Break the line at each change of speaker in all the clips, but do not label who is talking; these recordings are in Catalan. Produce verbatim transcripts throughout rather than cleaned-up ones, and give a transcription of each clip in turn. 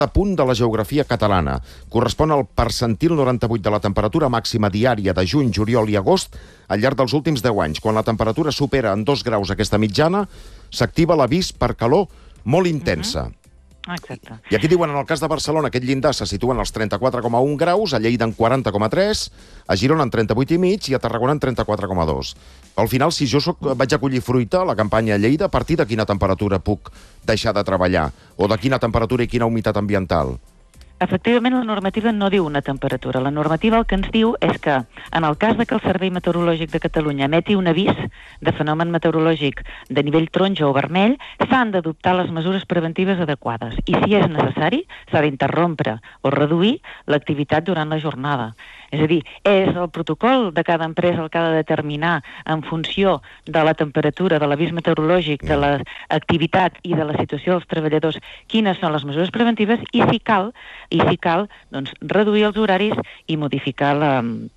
punt de la geografia catalana. Correspon al percentil noranta-vuit de la temperatura màxima diària de juny, juliol i agost al llarg dels últims deu anys. Quan la temperatura supera en dos graus aquesta mitjana, s'activa l'avís per calor molt intensa.
Uh-huh. Exacte.
I aquí diuen, en el cas de Barcelona, aquest llindar se situa en els trenta-quatre coma un graus, a Lleida en quaranta coma tres, a Girona en trenta-vuit i mig i a Tarragona en trenta-quatre coma dos. Al final, si jo soc, vaig a collir fruita a la campanya a Lleida, a partir de quina temperatura puc deixar de treballar? O de quina temperatura i quina humitat ambiental?
Efectivament, la normativa no diu una temperatura. La normativa el que ens diu és que, en el cas de que el Servei Meteorològic de Catalunya emeti un avís de fenomen meteorològic de nivell taronja o vermell, s'han d'adoptar les mesures preventives adequades. I, si és necessari, s'ha d'interrompre o reduir l'activitat durant la jornada. És a dir, és el protocol de cada empresa el que ha de determinar, en funció de la temperatura, de l'avís meteorològic, de l'activitat i de la situació dels treballadors, quines són les mesures preventives i, si cal, i si cal, doncs, reduir els horaris i modificar la,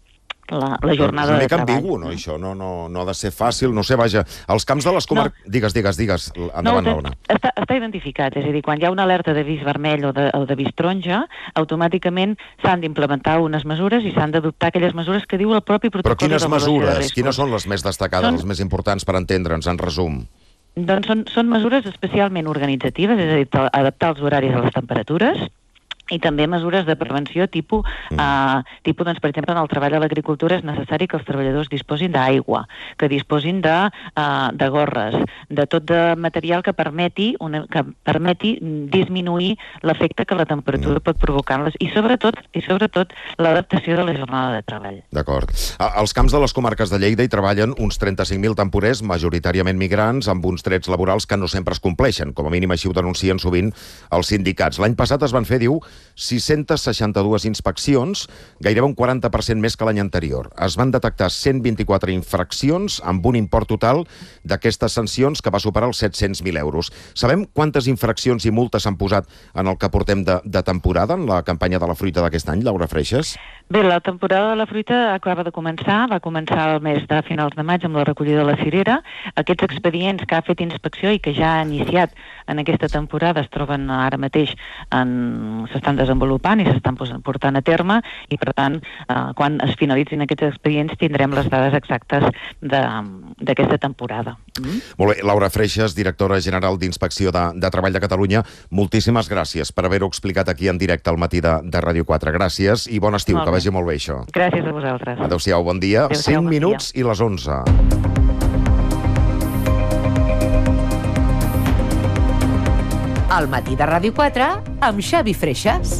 la, la jornada de treball.
És una mica ambigu, no, això? No, no, no ha de ser fàcil, no sé, vaja. Els camps de les comarques... No. Digues, digues, digues. Endavant,
no,
Laura.
Està, està identificat, és a dir, quan hi ha una alerta d'avís vermell o d'avís taronja, automàticament s'han d'implementar unes mesures i s'han d'adoptar aquelles mesures que diu el propi protocol.
Però quines
de
mesures? Quines són les més destacades, són... les més importants per entendre'ns, en resum?
Doncs són, són mesures especialment organitzatives, és a dir, adaptar els horaris a les temperatures, i també mesures de prevenció tipus, mm. eh, tipus doncs, per exemple, en el treball a l'agricultura és necessari que els treballadors disposin d'aigua, que disposin de, eh, de gorres, de tot de material que permeti, una, que permeti disminuir l'efecte que la temperatura mm. pot provocar, i sobretot i sobretot l'adaptació de la jornada de treball.
D'acord. Als camps de les comarques de Lleida hi treballen uns trenta-cinc mil temporers, majoritàriament migrants, amb uns drets laborals que no sempre es compleixen, com a mínim així ho denuncien sovint els sindicats. L'any passat es van fer, diu, sis-centes seixanta-dues inspeccions, gairebé un quaranta per cent més que l'any anterior. Es van detectar cent vint-i-quatre infraccions amb un import total d'aquestes sancions que va superar els set-cents mil euros. Sabem quantes infraccions i multes s'han posat en el que portem de, de temporada, en la campanya de la fruita d'aquest any, Laura Freixas?
Bé, la temporada de la fruita acaba de començar, va començar el mes de finals de maig amb la recollida de la cirera. Aquests expedients que ha fet inspecció i que ja ha iniciat en aquesta temporada es troben ara mateix en... s'estan desenvolupant i s'estan portant a terme i, per tant, eh, quan es finalitzin aquests expedients tindrem les dades exactes d'aquesta temporada. Mm?
Molt bé. Laura Freixas, directora general d'Inspecció de, de Treball de Catalunya, moltíssimes gràcies per haver-ho explicat aquí en directe al matí de, de Ràdio quatre. Gràcies i bon estiu, que vagi molt bé això.
Gràcies a vosaltres.
Adéu-siau, bon dia. cinc minuts i les onze.
Al matí de Ràdio quatre amb Xavi Freixas.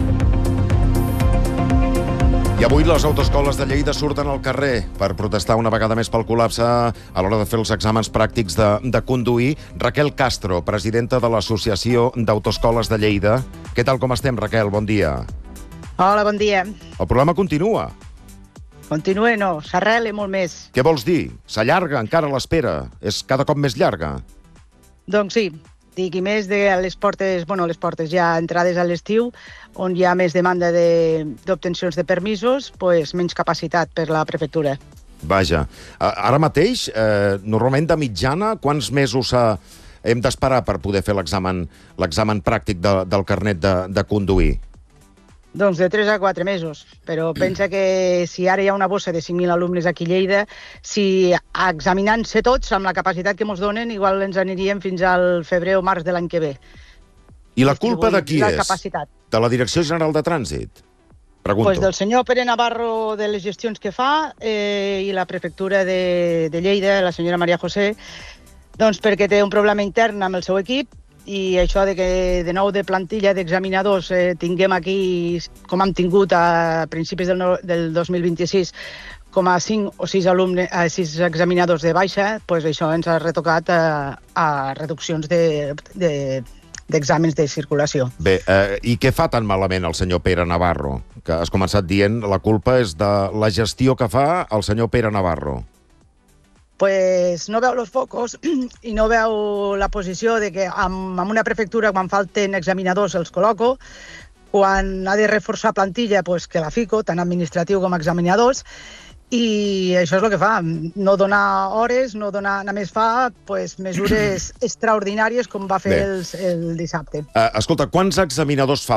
I avui les autoescoles de Lleida surten al carrer per protestar una vegada més pel col·lapse a l'hora de fer els exàmens pràctics de, de conduir. Raquel Castro, presidenta de l'Associació d'Autoescoles de Lleida. Què tal, com estem, Raquel? Bon dia.
Hola, bon dia.
El problema continua.
Continua, no, s'arrela molt més.
Què vols dir? S'allarga encara l'espera? És cada cop més llarga?
Doncs sí. Dic, i més de les portes, bueno, les portes ja entrades a l'estiu, on hi ha més demanda d'obtencions de, de permisos, pues, menys capacitat per la prefectura.
Vaja. Ara mateix, eh, normalment de mitjana, quants mesos eh, hem d'esperar per poder fer l'examen l'examen pràctic de, del carnet de, de conduir?
Doncs de tres a quatre mesos, però pensa que si ara hi ha una bossa de cinc mil alumnes aquí a Lleida, si examinant-se tots amb la capacitat que ens donen, igual ens aniríem fins al febrer o març de l'any que ve.
I la culpa de qui és?
Capacitat.
De la Direcció General de Trànsit? Pregunto.
Pues del senyor Pere Navarro, de les gestions que fa, eh, i la prefectura de, de Lleida, la senyora Maria José, doncs perquè té un problema intern amb el seu equip, i això de que de nou de plantilla d'examinadors eh, tinguem aquí, com hem tingut a principis del, no, del dos mil vint-i-sis, com a cinc o sis alumnes, a sis examinadors de baixa, pues això ens ha retocat a, a reduccions de, de, d'exàmens de circulació.
Bé, eh, i què fa tan malament el senyor Pere Navarro? Que has començat dient la culpa és de la gestió que fa el senyor Pere Navarro.
Pues no veu els focus i no veu la posició de que amb, amb una prefectura, quan falten examinadors, els col·loco, quan ha de reforçar plantilla, pues que la fico, tant administratiu com examinadors, i això és el que fa, no donar hores, no donar, a més fa pues, mesures extraordinàries com va fer el, el dissabte.
Uh, escolta, quants examinadors fa